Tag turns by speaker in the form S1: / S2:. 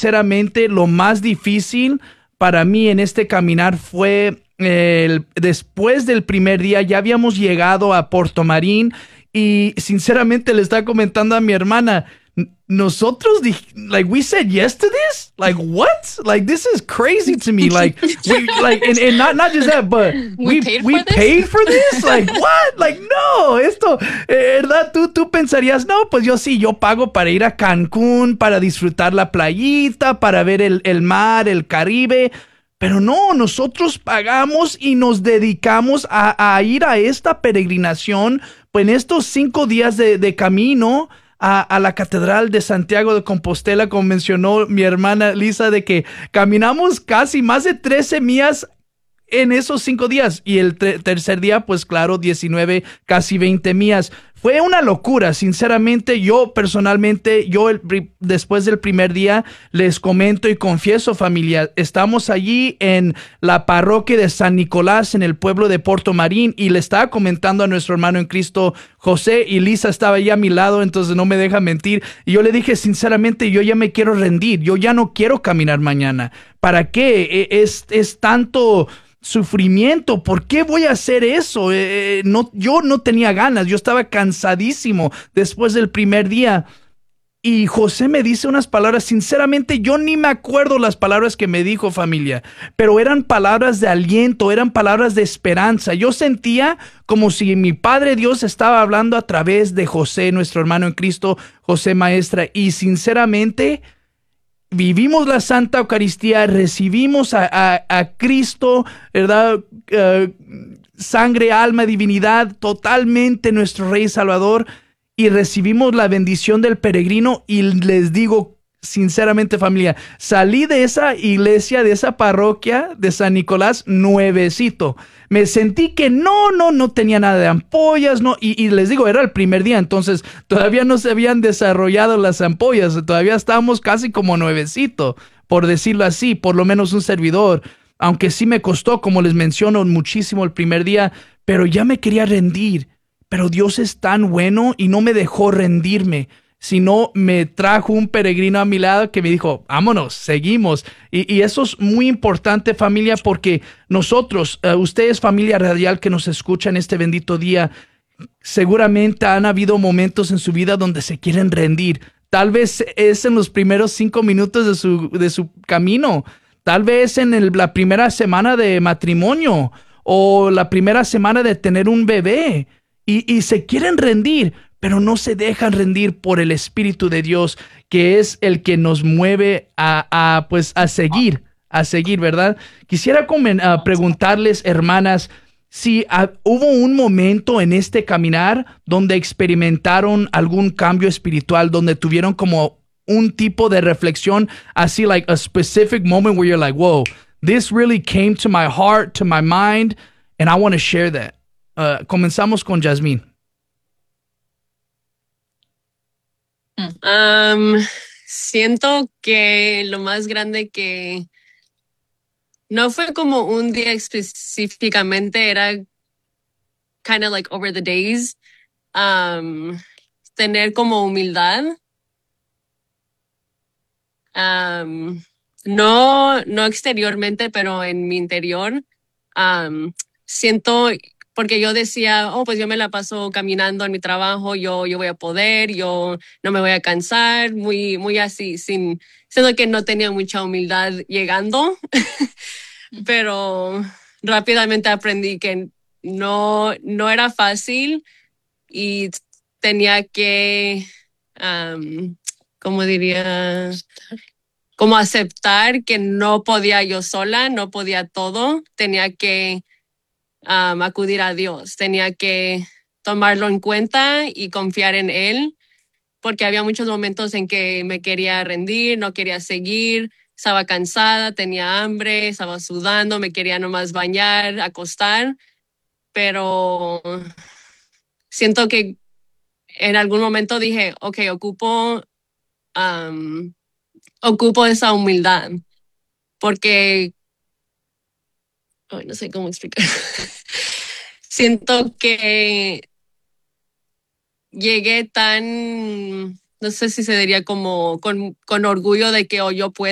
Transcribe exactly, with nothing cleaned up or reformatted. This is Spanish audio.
S1: sinceramente lo más difícil para mí en este caminar fue el, después del primer día. Ya habíamos llegado a Puerto Marín y sinceramente le estaba comentando a mi hermana, nosotros, like, we said yes to this? Like, what? Like, this is crazy to me. Like, we, like, and, and not, not just that, but
S2: We
S1: we,
S2: paid
S1: we
S2: for this?
S1: paid for this? Like, what? Like, no, esto, eh, ¿verdad? Tú, tú pensarías, no, pues yo sí, yo pago para ir a Cancún, para disfrutar la playita, para ver el, el mar, el Caribe. Pero no, nosotros pagamos y nos dedicamos a, a ir a esta peregrinación, pues en estos cinco días de, de camino, A, a la Catedral de Santiago de Compostela, como mencionó mi hermana Lisa, de que caminamos casi más de trece millas en esos cinco días. Y el ter- tercer día, pues claro, diecinueve, casi veinte millas. Fue una locura, sinceramente. Yo personalmente, yo el, después del primer día, les comento y confieso, familia, estamos allí en la parroquia de San Nicolás, en el pueblo de Puerto Marín, y le estaba comentando a nuestro hermano en Cristo, José, y Lisa estaba ahí a mi lado, entonces no me deja mentir. Y yo le dije, sinceramente, yo ya me quiero rendir, yo ya no quiero caminar mañana. ¿Para qué? Es, es tanto sufrimiento. ¿Por qué voy a hacer eso? Eh, no, yo no tenía ganas, yo estaba cansadísimo después del primer día. Y José me dice unas palabras, sinceramente yo ni me acuerdo las palabras que me dijo, familia, pero eran palabras de aliento, eran palabras de esperanza. Yo sentía como si mi Padre Dios estaba hablando a través de José, nuestro hermano en Cristo, José Maestra, y sinceramente vivimos la Santa Eucaristía, recibimos a, a, a Cristo, ¿verdad? Uh, sangre, alma, divinidad, totalmente nuestro Rey Salvador, y recibimos la bendición del peregrino. Y les digo sinceramente, familia, salí de esa iglesia, de esa parroquia de San Nicolás, nuevecito. Me sentí que no, no, no tenía nada de ampollas, no, y, y les digo, era el primer día, entonces todavía no se habían desarrollado las ampollas, todavía estábamos casi como nuevecito, por decirlo así, por lo menos un servidor, aunque sí me costó, como les menciono, muchísimo el primer día, pero ya me quería rendir, pero Dios es tan bueno y no me dejó rendirme, sino me trajo un peregrino a mi lado que me dijo, vámonos, seguimos. Y, y eso es muy importante, familia, porque nosotros, uh, ustedes, familia radial que nos escucha en este bendito día, seguramente han habido momentos en su vida donde se quieren rendir. Tal vez es en los primeros cinco minutos de su, de su camino. Tal vez en el, la primera semana de matrimonio o la primera semana de tener un bebé. Y, y se quieren rendir, pero no se dejan rendir por el Espíritu de Dios, que es el que nos mueve a, a pues, a seguir, a seguir, ¿verdad? Quisiera comen, uh, preguntarles, hermanas, si uh, hubo un momento en este caminar donde experimentaron algún cambio espiritual, donde tuvieron como un tipo de reflexión, así, like a specific moment where you're like, whoa, this really came to my heart, to my mind, and I want to share that. Uh, comenzamos con Yasmín.
S2: Um, siento que lo más grande que no fue como un día específicamente, era kind of like over the days, um, tener como humildad. Um, no, no exteriormente, pero en mi interior. Um, siento, porque yo decía, oh, pues yo me la paso caminando en mi trabajo, yo, yo voy a poder, yo no me voy a cansar, muy, muy así, sin, siendo que no tenía mucha humildad llegando, pero rápidamente aprendí que no, no era fácil y tenía que, um, ¿cómo diría? Como aceptar que no podía yo sola, no podía todo, tenía que um, acudir a Dios, tenía que tomarlo en cuenta y confiar en Él, porque había muchos momentos en que me quería rendir, no quería seguir, estaba cansada, tenía hambre, estaba sudando, me quería nomás bañar, acostar, pero siento que en algún momento dije, ok, ocupo, um, ocupo esa humildad, porque ay, no sé cómo explicar. Siento que llegué tan, no sé si se diría como con, con orgullo de que oh, yo puedo.